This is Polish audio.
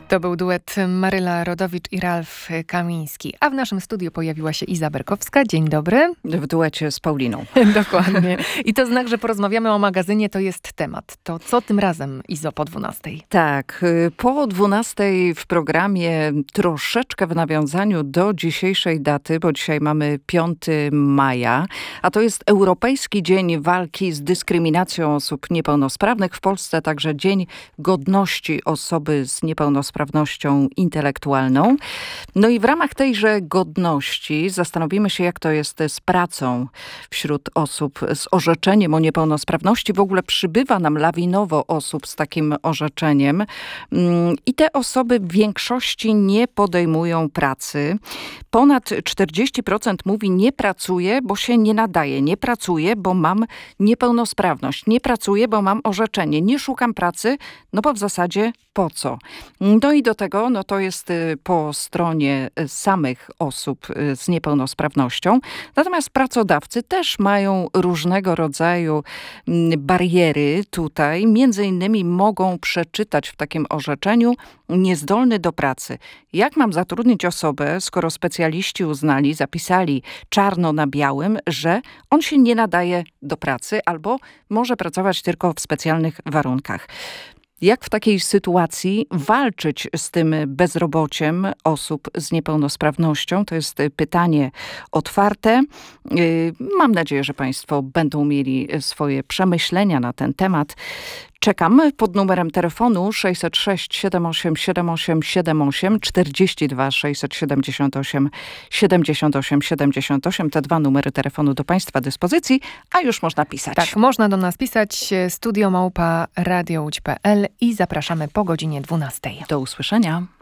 To był duet Maryla Rodowicz i Ralf Kamiński. A w naszym studiu pojawiła się Iza Berkowska. Dzień dobry. W duecie z Pauliną. Dokładnie. I to znak, że porozmawiamy o magazynie, to jest temat. To co tym razem, Izo, po 12? Tak, po 12 w programie troszeczkę w nawiązaniu do dzisiejszej daty, bo dzisiaj mamy 5 maja, a to jest Europejski Dzień Walki z Dyskryminacją Osób Niepełnosprawnych. W Polsce także Dzień Godności Osoby z Niepełnosprawnością Intelektualną. No i w ramach tejże godności zastanowimy się, jak to jest z pracą wśród osób z orzeczeniem o niepełnosprawności. W ogóle przybywa nam lawinowo osób z takim orzeczeniem i te osoby w większości nie podejmują pracy. Ponad 40% mówi: nie pracuję, bo się nie nadaje. Nie pracuję, bo mam niepełnosprawność. Nie pracuję, bo mam orzeczenie. Nie szukam pracy, no bo w zasadzie po co? No i do tego, no to jest po stronie samych osób z niepełnosprawnością. Natomiast pracodawcy też mają różnego rodzaju bariery tutaj. Między innymi mogą przeczytać w takim orzeczeniu: niezdolny do pracy. Jak mam zatrudnić osobę, skoro specjaliści uznali, zapisali czarno na białym, że on się nie nadaje do pracy albo może pracować tylko w specjalnych warunkach? Jak w takiej sytuacji walczyć z tym bezrobociem osób z niepełnosprawnością? To jest pytanie otwarte. Mam nadzieję, że Państwo będą mieli swoje przemyślenia na ten temat. Czekam pod numerem telefonu 606 78 78 78 42 678 78 78. Te dwa numery telefonu do Państwa dyspozycji, a już można pisać. Tak, można do nas pisać. studio@radiołódź.pl i zapraszamy po godzinie 12. Do usłyszenia.